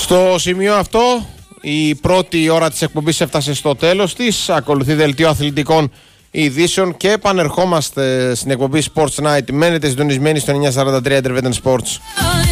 Στο σημείο αυτό η πρώτη ώρα της εκπομπής έφτασε στο τέλος της. Ακολουθεί δελτίο αθλητικών ειδήσεων και επανερχόμαστε στην εκπομπή Sports Night. Μένετε συντονισμένοι στο 943 Intervention Sports.